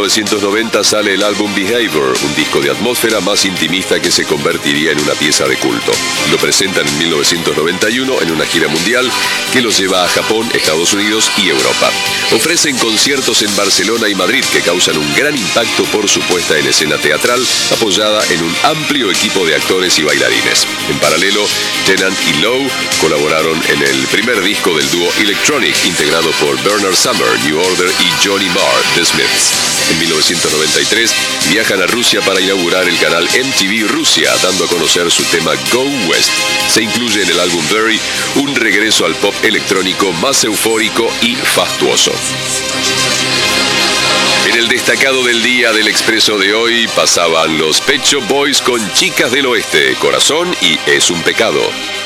1990 sale el álbum Behavior, un disco de atmósfera más intimista que se convertiría en una pieza de culto. Lo presentan en 1991 en una gira mundial que los lleva a Japón, Estados Unidos y Europa. Ofrecen conciertos en Barcelona y Madrid que causan un gran impacto por su puesta en escena teatral, apoyada en un amplio equipo de actores y bailarines. En paralelo, Tennant y Lowe colaboraron en el primer disco del dúo Electronic, integrado por Bernard Summer, New Order y Johnny Marr, The Smiths. En 1993 viajan a Rusia para inaugurar el canal MTV Rusia, dando a conocer su tema Go West. Se incluye en el álbum Very un regreso al pop electrónico más eufórico y fastuoso. En el destacado del día del Expreso de hoy pasaban los Pet Shop Boys con Chicas del Oeste, Corazón y Es un pecado.